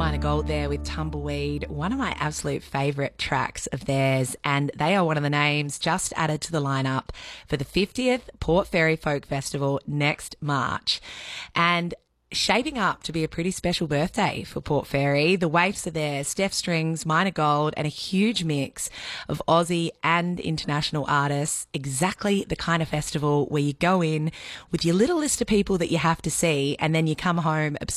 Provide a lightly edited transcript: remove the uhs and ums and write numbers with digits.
Minor Gold there with Tumbleweed, one of my absolute favourite tracks of theirs, and they are one of the names just added to the lineup for the 50th Port Fairy Folk Festival next March. And shaping up to be a pretty special birthday for Port Fairy. The waifs are there, Steph Strings, Minor Gold, and a huge mix of Aussie and international artists. Exactly the kind of festival where you go in with your little list of people that you have to see, and then you come home